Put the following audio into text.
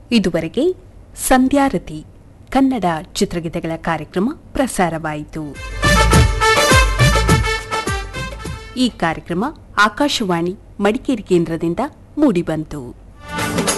ಇದುವರೆಗೆ ಸಂಧ್ಯಾರತಿ ಕನ್ನಡ ಚಿತ್ರಗೀತೆಗಳ ಕಾರ್ಯಕ್ರಮ ಪ್ರಸಾರವಾಯಿತು. ಈ ಕಾರ್ಯಕ್ರಮ ಆಕಾಶವಾಣಿ ಮಡಿಕೇರಿ ಕೇಂದ್ರದಿಂದ ಮೂಡಿಬಂತು.